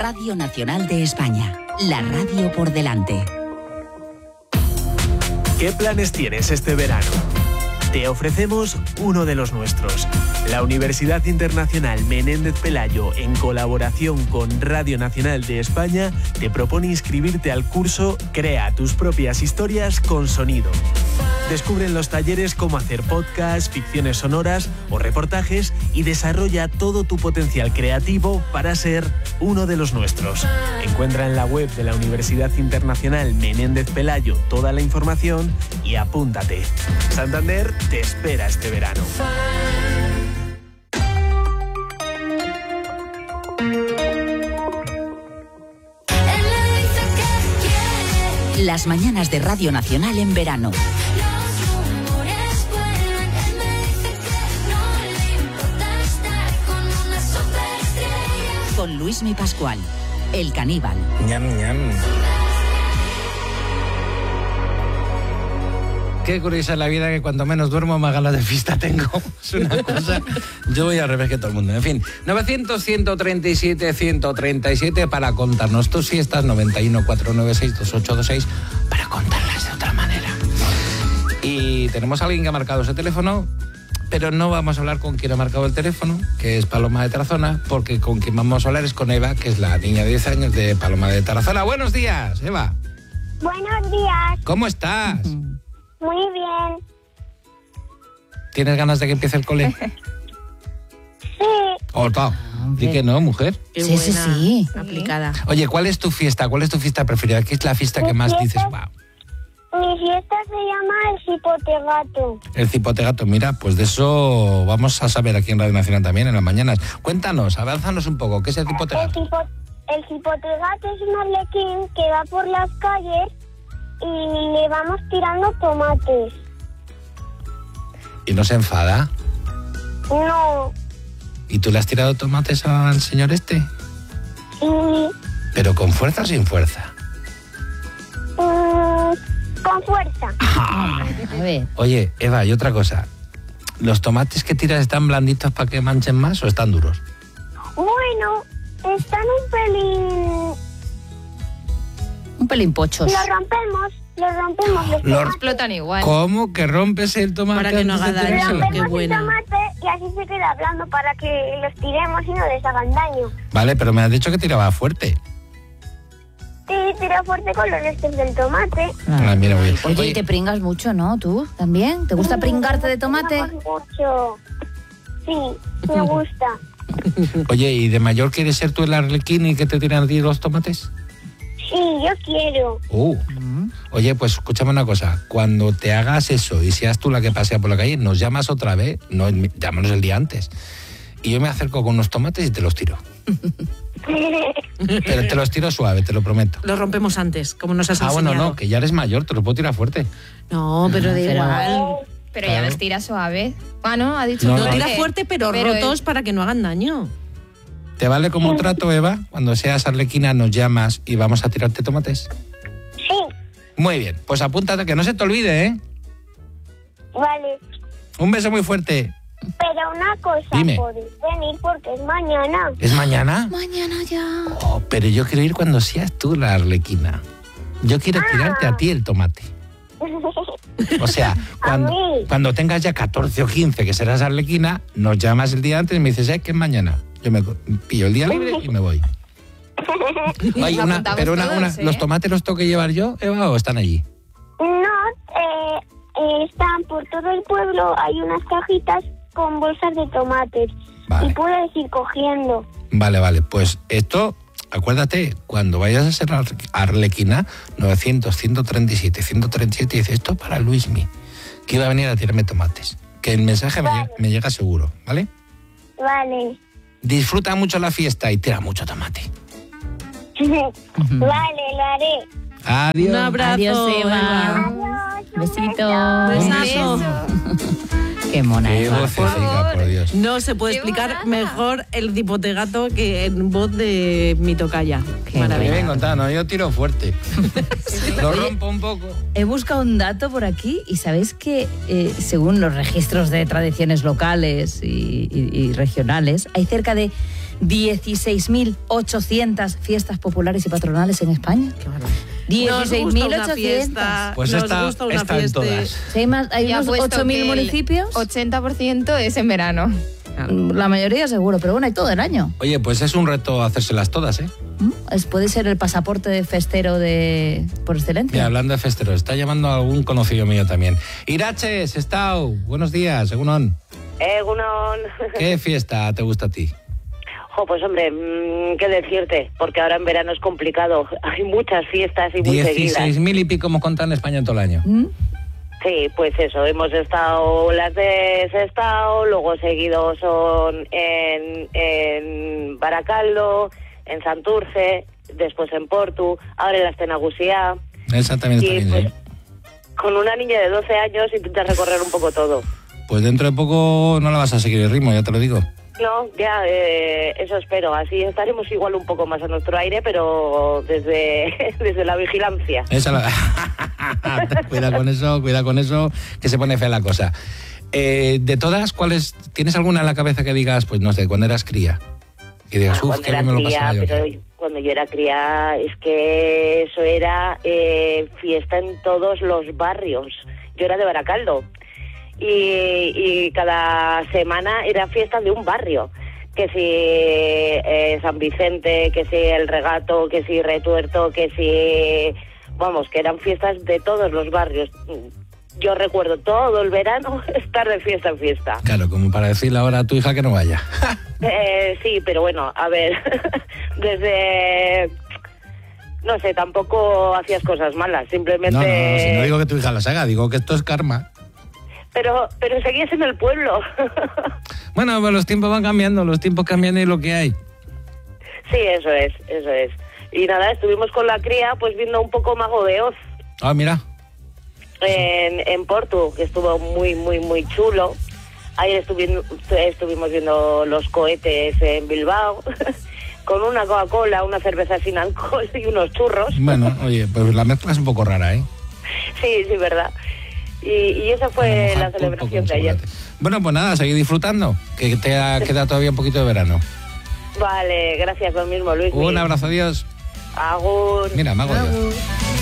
Radio Nacional de España, la radio por delante. ¿Qué planes tienes este verano? Te ofrecemos uno de los nuestros. La Universidad Internacional Menéndez Pelayo, en colaboración con Radio Nacional de España, te propone inscribirte al curso Crea tus propias historias con sonido. Descubre en los talleres cómo hacer podcasts, ficciones sonoras o reportajes y desarrolla todo tu potencial creativo para ser uno de los nuestros. Encuentra en la web de la Universidad Internacional Menéndez Pelayo toda la información y apúntate. Santander te espera este verano. Las mañanas de Radio Nacional en verano. Con Luismi Pascual, el caníbal. Ñam, ñam. Qué curiosa es la vida, que cuanto menos duermo, más ganas de fiesta tengo. Es una cosa... Yo voy al revés que todo el mundo. En fin, 900-137-137 para contarnos tus fiestas, 91-496-2826 para contarlas de otra manera. Y tenemos a alguien que ha marcado ese teléfono, pero no vamos a hablar con quien ha marcado el teléfono, que es Paloma de Tarazona, porque con quien vamos a hablar es con Eva, que es la niña de 10 años de Paloma de Tarazona. Buenos días, Eva. Buenos días. ¿Cómo estás? Muy bien. ¿Tienes ganas de que empiece el cole? Sí. Di que no, mujer. Sí. Aplicada. Oye, ¿cuál es tu fiesta? ¿Cuál es tu fiesta preferida? ¿Qué es la fiesta que más dices? Wow. Mi fiesta se llama el cipotegato. El cipotegato, mira, pues de eso vamos a saber aquí en Radio Nacional también en las mañanas. Cuéntanos, avánzanos un poco, ¿qué es el cipotegato? El cipotegato es un arlequín que va por las calles y le vamos tirando tomates. ¿Y no se enfada? No. ¿Y tú le has tirado tomates al señor este? Sí. ¿Pero con fuerza o sin fuerza? Con fuerza. A ver. Oye, Eva, y otra cosa. ¿Los tomates que tiras están blanditos para que manchen más o están duros? Bueno, están Un pelín pochos. Los rompemos. Los explotan igual. ¿Cómo que rompes el tomate? Para que no haga daño. Rompemos Qué buena. el tomate y así se queda blando para que los tiremos y no les hagan daño. Vale, pero me has dicho que tiraba fuerte. Sí, tira fuerte con los restos del tomate. Ah, mira, muy bien. Oye, y te pringas mucho, ¿no? ¿Tú también? ¿Te gusta pringarte de tomate? Mucho. Sí, me gusta. Oye, ¿y de mayor quieres ser tú el arlequín y que te tiran a ti los tomates? Sí, yo quiero. Oye, pues escúchame una cosa. Cuando te hagas eso y seas tú la que pasea por la calle, nos llamas otra vez, no, llámanos el día antes. Y yo me acerco con unos tomates y te los tiro. Pero te los tiro suave, te lo prometo. Los rompemos antes, como nos has enseñado. Bueno, no, que ya eres mayor, te los puedo tirar fuerte. No, pero da igual. Pero ya los tira suave. Bueno, ha dicho... No, tira fuerte, pero rotos para que no hagan daño. ¿Te vale como un trato, Eva? Cuando seas arlequina nos llamas y vamos a tirarte tomates. Sí. Muy bien, pues apúntate, que no se te olvide, ¿eh? Vale. Un beso muy fuerte. Pero una cosa, Dime. podéis venir porque es mañana. ¿Es mañana? Mañana ya. Oh, pero yo quiero ir cuando seas tú la arlequina. Yo quiero tirarte a ti el tomate. O sea, cuando tengas ya 14 o 15 que serás arlequina, nos llamas el día antes y me dices, que es mañana. Yo me pillo el día libre y me voy. Oye, ¿los tomates los tengo que llevar yo, Eva, o están allí? No, están por todo el pueblo, hay unas cajitas con bolsas de tomates. Vale. Y puedes ir cogiendo. Vale, pues esto, acuérdate, cuando vayas a ser arlequina, 900-137-137, dice esto para Luismi, que iba a venir a tirarme tomates. Que el mensaje me llega seguro, ¿vale? Vale. Disfruta mucho la fiesta y tira mucho tomate. Vale, lo haré. Adiós. Un abrazo. Adiós, Eva. Adiós, Besito. Besazo. Qué mona Qué Eva. vocecica, por Dios. No se puede explicar mejor el cipotegato que en voz de mi tocaya. Qué Me Maravilla. bien contado, yo tiro fuerte. Lo rompo un poco. He buscado un dato por aquí y sabéis que según los registros de tradiciones locales y regionales, hay cerca de 16.800 fiestas populares y patronales en España. Qué barbaridad. 16.800. Pues está en todas. Sí, hay unos 8.000 municipios. 80% es en verano. La mayoría seguro, pero bueno, hay todo el año. Oye, pues es un reto hacérselas todas, ¿eh? Puede ser el pasaporte de festero por excelencia. Mira, hablando de festero, está llamando a algún conocido mío también. Irache, Sestao, buenos días, Egunon. Egunon. ¿Qué fiesta te gusta a ti? Pues hombre, qué decirte, porque ahora en verano es complicado. Hay muchas fiestas y muy seguidas. 16.000 y pico hemos contado en España todo el año. Sí, pues eso, hemos estado las de Sestao, luego seguido son en Baracaldo, en Santurce, después en Portu, ahora en la Stenagusía. Esa también está bien, pues, ¿sí? Con una niña de 12 años intentas recorrer un poco todo. Pues dentro de poco no la vas a seguir el ritmo, ya te lo digo. No, ya, eso espero. Así estaremos igual un poco más a nuestro aire, pero desde la vigilancia. Cuida con eso, que se pone fea la cosa. De todas, ¿cuáles tienes alguna en la cabeza que digas, pues no sé, cuando eras cría? Que digas, qué bien me lo pasaba yo. Pero cuando yo era cría, es que eso era fiesta en todos los barrios. Yo era de Baracaldo. Y cada semana era fiesta de un barrio, que si San Vicente, que si El Regato, que si Retuerto, que si... Vamos, que eran fiestas de todos los barrios. Yo recuerdo todo el verano estar de fiesta en fiesta. Claro, como para decirle ahora a tu hija que no vaya. Sí, pero bueno, a ver, desde... No sé, tampoco hacías cosas malas, simplemente... No, si no digo que tu hija las haga, digo que esto es karma. Pero seguías en el pueblo. Bueno, pues los tiempos van cambiando, los tiempos cambian y lo que hay. Sí, eso es. Y nada, estuvimos con la cría pues viendo un poco Mago de Oz. Ah, mira. En Portu, que estuvo muy, muy, muy chulo. Ayer estuvimos viendo los cohetes en Bilbao, con una Coca-Cola, una cerveza sin alcohol y unos churros. Bueno, oye, pues la mezcla es un poco rara, ¿eh? Sí, verdad. Y esa fue la celebración de ayer. Bueno, pues nada, seguir disfrutando, que te queda todavía un poquito de verano. Vale, gracias, lo mismo, Luis. Un abrazo, adiós. Agur. Mira, Mago de Dios.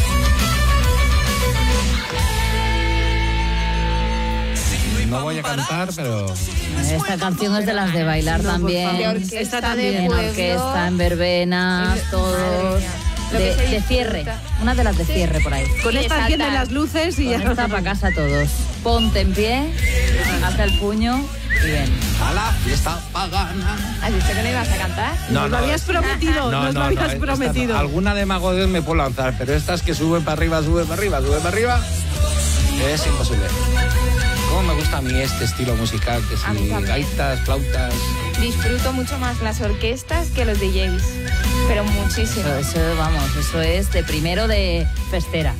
No voy a cantar, pero... Esta canción es de las de bailar también. De orquesta también. En orquesta, en verbenas, todos... De cierre, una de las de cierre por ahí. Con esta encienden las luces y ya está para casa todos. Ponte en pie, alza el puño y ven. A la fiesta pagana. ¿Has dicho que no ibas a cantar? Nos lo habías prometido, nos lo habías prometido. Alguna de Mago de Dios me puedo lanzar, pero estas que suben para arriba, es imposible. ¿Cómo me gusta a mí este estilo musical? Que si gaitas, flautas... Disfruto mucho más las orquestas que los DJs, pero muchísimo. Eso es de primero de festera.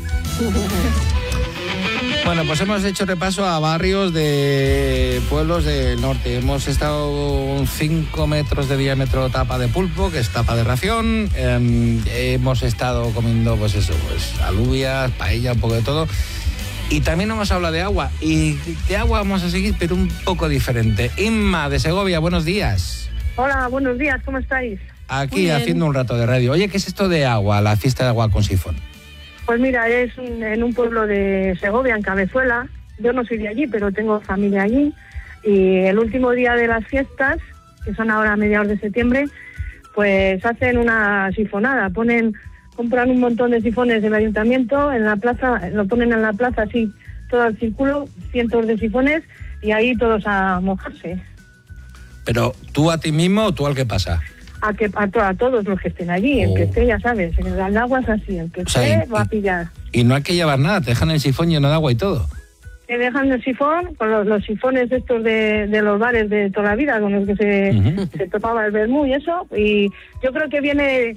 Bueno, pues hemos hecho repaso a barrios de pueblos del norte. Hemos estado 5 metros de diámetro tapa de pulpo, que es tapa de ración. Hemos estado comiendo, pues alubias, paella, un poco de todo. Y también hemos hablado de agua. Y de agua vamos a seguir, pero un poco diferente. Inma, de Segovia, buenos días. Hola, buenos días, ¿cómo estáis? Aquí haciendo un rato de radio. Oye, ¿qué es esto de agua, la fiesta de agua con sifón? Pues mira, es en un pueblo de Segovia, en Cabezuela. Yo no soy de allí, pero tengo familia allí. Y el último día de las fiestas, que son ahora a mediados de septiembre, pues hacen una sifonada. Compran un montón de sifones del ayuntamiento en la plaza, lo ponen en la plaza así, todo el círculo, cientos de sifones, y ahí todos a mojarse. ¿Pero tú a ti mismo o tú al que pasa? A todos los que estén allí, el que esté, ya sabes, el agua es así, el que esté va a pillar. Y no hay que llevar nada, te dejan el sifón lleno de agua y todo. Te dejan el sifón, con los sifones estos de los bares de toda la vida, con los que se topaba el vermú y eso, y yo creo que viene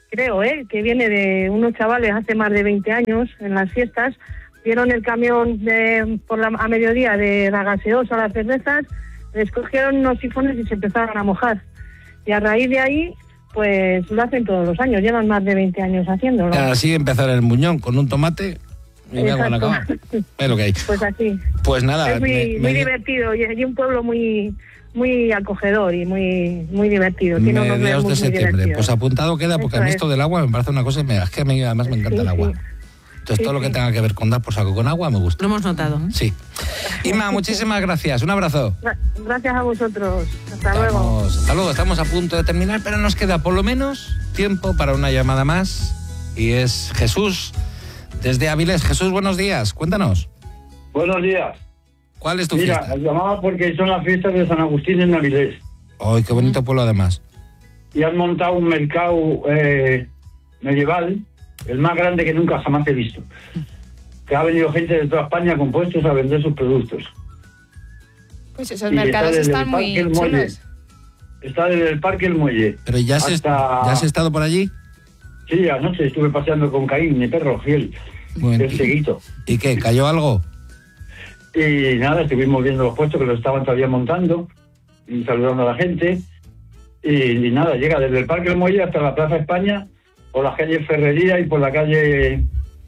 de unos chavales hace más de 20 años, en las fiestas, vieron el camión a mediodía de la gaseosa, las cervezas, les cogieron unos sifones y se empezaron a mojar. Y a raíz de ahí, pues lo hacen todos los años, llevan más de 20 años haciéndolo. Así empezar el muñón con un tomate y me hago en la cama. Es lo que hay. Pues así. Pues nada. Es muy divertido y un pueblo muy, muy acogedor y muy divertido. Tiene unos Mediados de muy septiembre. divertidos. Pues apuntado queda, porque a mí esto del agua me parece una cosa, es que a mí además me encanta el agua. Entonces todo lo que tenga que ver con dar por saco con agua me gusta. Lo hemos notado. Sí. Inma, muchísimas gracias. Un abrazo. Gracias a vosotros. Hasta luego. Hasta luego. Estamos a punto de terminar, pero nos queda por lo menos tiempo para una llamada más. Y es Jesús, desde Avilés. Jesús, buenos días. Cuéntanos. Buenos días. ¿Cuál es tu fiesta? fiesta? Llamaba porque son las fiestas de San Agustín en Avilés. ¡Ay, qué bonito pueblo además! Y han montado un mercado medieval, el más grande que nunca jamás he visto. Que ha venido gente de toda España con puestos a vender sus productos. Pues esos mercados están muy chulos. Está desde el Parque El Muelle. ¿Pero ya has estado por allí? Sí, anoche estuve paseando con Caín, mi perro fiel, el ceguito. ¿Y qué? ¿Cayó algo? Y nada, estuvimos viendo los puestos que los estaban todavía montando y saludando a la gente. Y nada, llega desde el Parque El Muelle hasta la Plaza España, por la calle Ferrería y por la calle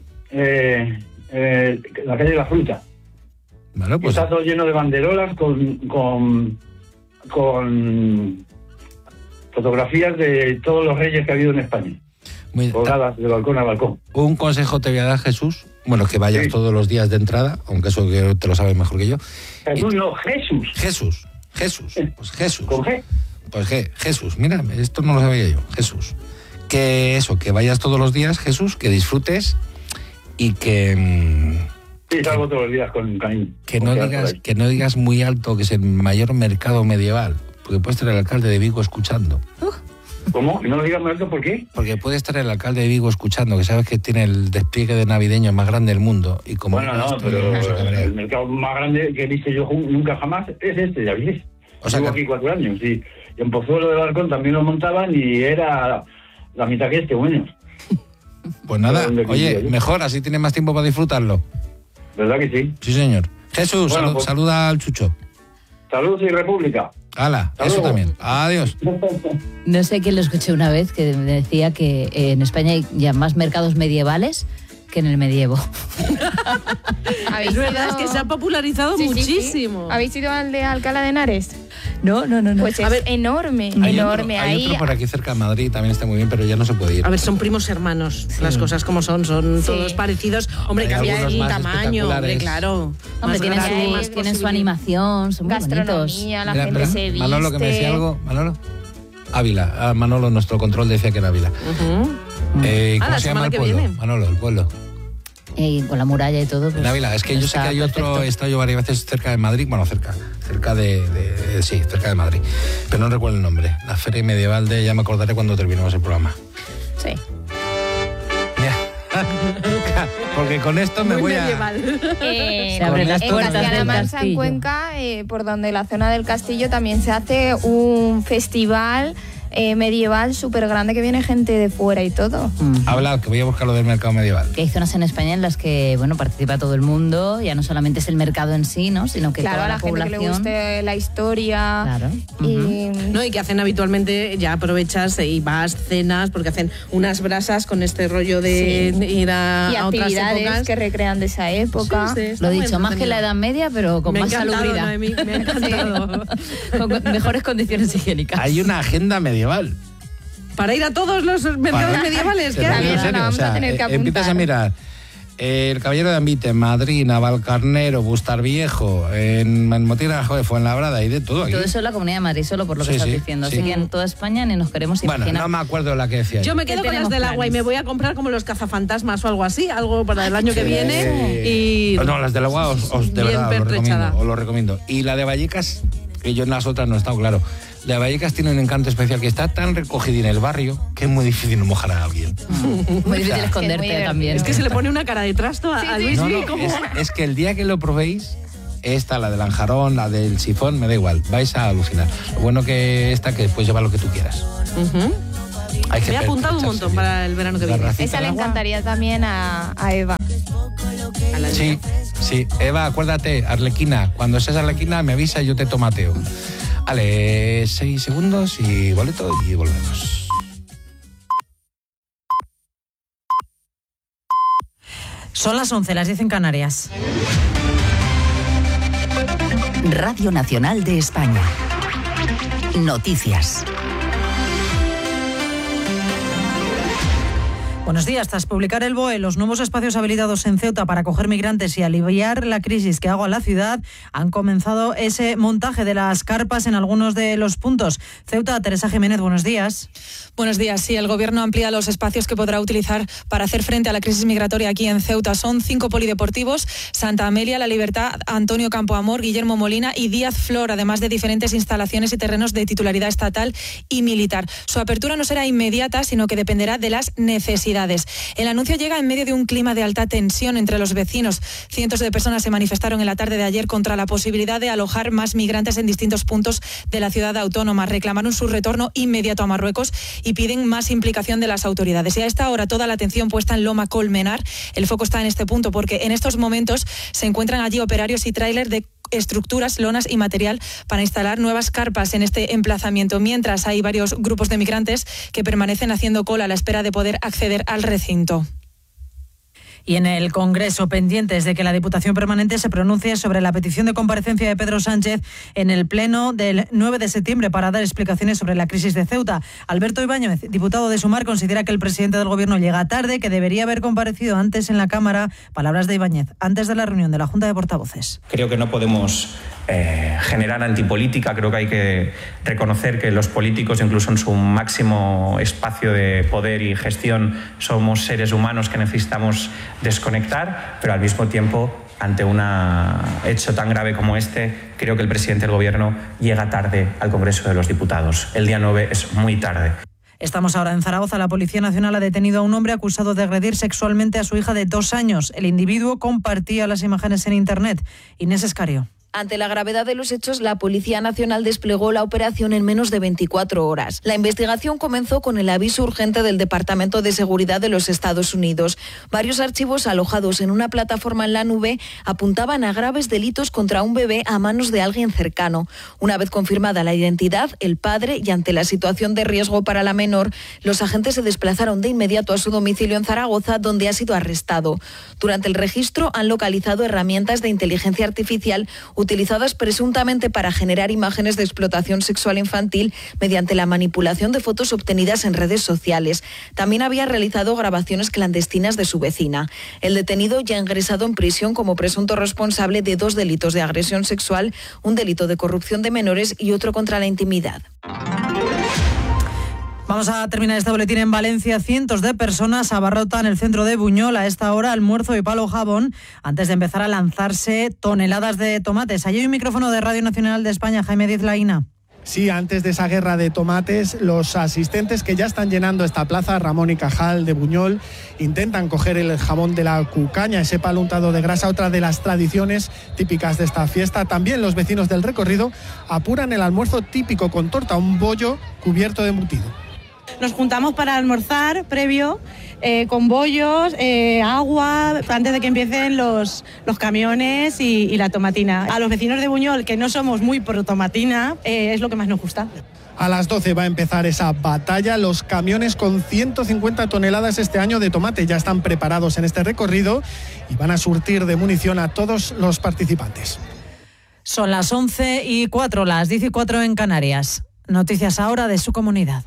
La Fruta. Bueno, pues está todo lleno de banderolas con fotografías de todos los reyes que ha habido en España. Colgadas de balcón a balcón. Un consejo te voy a dar, Jesús. Bueno, que vayas todos los días de entrada, aunque eso que te lo sabes mejor que yo. Jesús, no, Jesús. Jesús. Pues Jesús. ¿Con G? Pues Jesús. Mira, esto no lo sabía yo. Jesús. Que vayas todos los días, Jesús, que disfrutes y que... Sí, salgo todos los días con Caín. Que no digas muy alto que es el mayor mercado medieval, porque puede estar el alcalde de Vigo escuchando. ¿Cómo? ¿No lo digas muy alto? ¿Por qué? Porque puede estar el alcalde de Vigo escuchando, que sabes que tiene el despliegue de navideño más grande del mundo. Y como pero el mercado más grande que he visto yo nunca jamás es este, ya ves. Llevo aquí 4 años, sí. Y en Pozuelo de Balcón también lo montaban y era la mitad que este, bueno. Pues nada, oye, mejor, así tiene más tiempo para disfrutarlo. ¿Verdad que sí? Sí, señor. Jesús, bueno, saluda al Chucho. Saludos y República. Hala, eso también. Adiós. No sé quién lo escuché una vez que me decía que en España hay ya más mercados medievales que en el medievo. Es verdad, es que se ha popularizado muchísimo. Sí. ¿Habéis ido al de Alcalá de Henares? No. Pues es enorme. Hay otro por aquí cerca de Madrid, también está muy bien, pero ya no se puede ir. A ver, son primos hermanos, las cosas como son todos parecidos. Hombre, cambia el tamaño, hombre, claro. Hombre, tienen su animación, son muy gastronomía, la gente se viste. Manolo, que me decía algo, Manolo. Ávila, Manolo, nuestro control decía que era Ávila. ¿Cómo se llama el pueblo? Manolo, el pueblo. Con la muralla y todo. Pues, Ávila, es que yo sé que hay otro, he estado yo varias veces cerca de Madrid, bueno, cerca de Madrid, pero no recuerdo el nombre. La Feria Medieval ya me acordaré cuando terminemos el programa. Sí. Porque con esto me voy se abren las puertas en del Mansa, en Cuenca, por donde la zona del castillo también se hace un festival medieval súper grande que viene gente de fuera y todo. Habla, que voy a buscar lo del mercado medieval. Que hay zonas en España en las que, participa todo el mundo, ya no solamente es el mercado en sí, ¿no? Sino que toda la población... gente que le guste la historia. Claro. Y que hacen habitualmente, ya aprovechas y vas, cenas, porque hacen unas brasas con este rollo de ir a otras épocas. Que recrean de esa época. Lo he dicho, más que la Edad Media, pero con más salubridad. Noemí, me ha encantado. Con mejores condiciones higiénicas. Hay una agenda medieval. Para ir a todos los mercados medievales que hay. Vamos a tener que apuntar. Empiezas a mirar el Caballero de Ambite, Madrid, Navalcarnero, Bustar Viejo, en Motina, Fuenlabrada y de todo aquí. Todo eso en la Comunidad de Madrid, solo por lo que estás diciendo. Así que en toda España ni nos queremos imaginar. Bueno, no me acuerdo la que decía. Yo me quedo con las del agua y me voy a comprar como los cazafantasmas o algo así, algo para el año que viene. Y no, las del agua de verdad os lo recomiendo. Y la de Vallecas, que yo en las otras no he estado, claro. La de Vallecas tiene un encanto especial que está tan recogida en el barrio que es muy difícil no mojar a alguien. Muy difícil esconderte también. Es que se le pone una cara de trasto a Luis. Es que el día que lo probéis, esta, la del anjarón, la del sifón, me da igual, vais a alucinar. Lo bueno que que puedes llevar lo que tú quieras. Me he apuntado un montón para el verano que viene. Esa le encantaría también a Eva. Sí, Eva, acuérdate, Arlequina, cuando seas Arlequina me avisa y yo te tomateo. Vale, 6 segundos y boleto y volvemos. Son las 11, las 10 en Canarias. Radio Nacional de España. Noticias. Buenos días. Tras publicar el BOE los nuevos espacios habilitados en Ceuta para acoger migrantes y aliviar la crisis que agua la ciudad, han comenzado ese montaje de las carpas en algunos de los puntos. Ceuta, Teresa Jiménez, buenos días. Buenos días. Sí, el Gobierno amplía los espacios que podrá utilizar para hacer frente a la crisis migratoria aquí en Ceuta. Son 5 polideportivos: Santa Amelia, La Libertad, Antonio Campoamor, Guillermo Molina y Díaz Flor, además de diferentes instalaciones y terrenos de titularidad estatal y militar. Su apertura no será inmediata, sino que dependerá de las necesidades. El anuncio llega en medio de un clima de alta tensión entre los vecinos. Cientos de personas se manifestaron en la tarde de ayer contra la posibilidad de alojar más migrantes en distintos puntos de la ciudad autónoma. Reclamaron su retorno inmediato a Marruecos y piden más implicación de las autoridades. Y a esta hora toda la atención puesta en Loma Colmenar. El foco está en este punto porque en estos momentos se encuentran allí operarios y tráiler de estructuras, lonas y material para instalar nuevas carpas en este emplazamiento, mientras hay varios grupos de migrantes que permanecen haciendo cola a la espera de poder acceder al recinto. Y en el Congreso, pendientes de que la Diputación Permanente se pronuncie sobre la petición de comparecencia de Pedro Sánchez en el Pleno del 9 de septiembre para dar explicaciones sobre la crisis de Ceuta. Alberto Ibáñez, diputado de Sumar, considera que el presidente del Gobierno llega tarde, que debería haber comparecido antes en la Cámara. Palabras de Ibáñez antes de la reunión de la Junta de Portavoces. Creo que no podemos generar antipolítica. Creo que hay que reconocer que los políticos, incluso en su máximo espacio de poder y gestión, somos seres humanos que necesitamos desconectar, pero al mismo tiempo, ante un hecho tan grave como este, creo que el presidente del Gobierno llega tarde al Congreso de los Diputados. El día 9 es muy tarde. Estamos ahora en Zaragoza. La Policía Nacional ha detenido a un hombre acusado de agredir sexualmente a su hija de 2 años. El individuo compartía las imágenes en Internet. Inés Escario. Ante la gravedad de los hechos, la Policía Nacional desplegó la operación en menos de 24 horas. La investigación comenzó con el aviso urgente del Departamento de Seguridad de los Estados Unidos. Varios archivos alojados en una plataforma en la nube apuntaban a graves delitos contra un bebé a manos de alguien cercano. Una vez confirmada la identidad, el padre, y ante la situación de riesgo para la menor, los agentes se desplazaron de inmediato a su domicilio en Zaragoza, donde ha sido arrestado. Durante el registro han localizado herramientas de inteligencia artificial utilizadas presuntamente para generar imágenes de explotación sexual infantil mediante la manipulación de fotos obtenidas en redes sociales. También había realizado grabaciones clandestinas de su vecina. El detenido ya ha ingresado en prisión como presunto responsable de 2 delitos de agresión sexual, un delito de corrupción de menores y otro contra la intimidad. Vamos a terminar este boletín en Valencia. Cientos de personas abarrotan el centro de Buñol a esta hora, almuerzo y palo jabón, antes de empezar a lanzarse toneladas de tomates. Allí hay un micrófono de Radio Nacional de España, Jaime Díez Laína. Sí, antes de esa guerra de tomates, los asistentes que ya están llenando esta plaza, Ramón y Cajal de Buñol, intentan coger el jabón de la cucaña, ese palo untado de grasa, otra de las tradiciones típicas de esta fiesta. También los vecinos del recorrido apuran el almuerzo típico con torta, un bollo cubierto de embutido. Nos juntamos para almorzar previo, con bollos, agua, antes de que empiecen los camiones y la tomatina. A los vecinos de Buñol, que no somos muy pro tomatina, es lo que más nos gusta. A las 12 va a empezar esa batalla. Los camiones con 150 toneladas este año de tomate ya están preparados en este recorrido y van a surtir de munición a todos los participantes. Son las 11:04, las 10:04 en Canarias. Noticias ahora de su comunidad.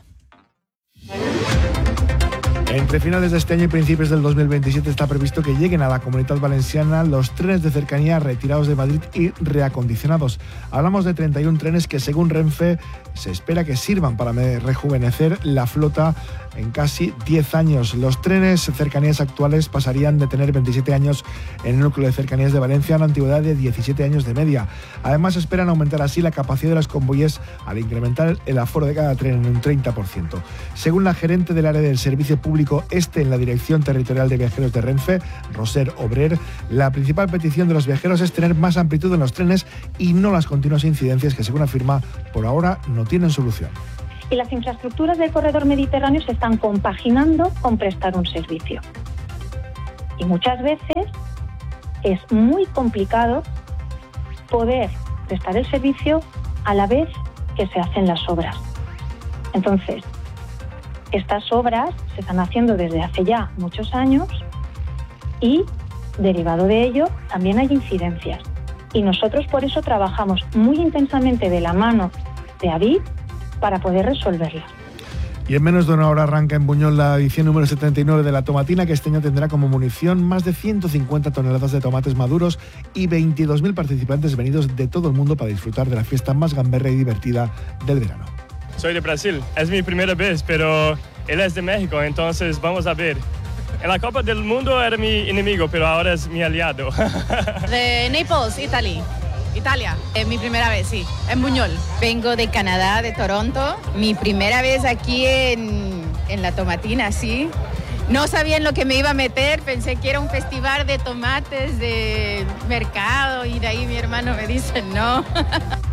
Entre finales de este año y principios del 2027 está previsto que lleguen a la Comunidad Valenciana los trenes de cercanía retirados de Madrid y reacondicionados. Hablamos de 31 trenes que, según Renfe, se espera que sirvan para rejuvenecer la flota en casi 10 años. Los trenes cercanías actuales pasarían de tener 27 años en el núcleo de cercanías de Valencia a una antigüedad de 17 años de media. Además, esperan aumentar así la capacidad de los convoyes al incrementar el aforo de cada tren en un 30%. Según la gerente del área del servicio público este en la Dirección Territorial de Viajeros de Renfe, Roser Obrer, la principal petición de los viajeros es tener más amplitud en los trenes y no las continuas incidencias que, según afirma, por ahora no tienen solución. Y las infraestructuras del corredor mediterráneo se están compaginando con prestar un servicio. Y muchas veces es muy complicado poder prestar el servicio a la vez que se hacen las obras. Entonces, estas obras se están haciendo desde hace ya muchos años y, derivado de ello, también hay incidencias. Y nosotros por eso trabajamos muy intensamente de la mano de Adif para poder resolverla. Y en menos de una hora arranca en Buñol la edición número 79 de la Tomatina, que este año tendrá como munición más de 150 toneladas de tomates maduros y 22.000 participantes venidos de todo el mundo para disfrutar de la fiesta más gamberra y divertida del verano. Soy de Brasil, es mi primera vez, pero él es de México, entonces vamos a ver. En la Copa del Mundo era mi enemigo, pero ahora es mi aliado. De Naples, Italia. Es mi primera vez, sí, en Buñol. Vengo de Canadá, de Toronto. Mi primera vez aquí en la Tomatina, sí. No sabía en lo que me iba a meter, pensé que era un festival de tomates de mercado y de ahí mi hermano me dice no.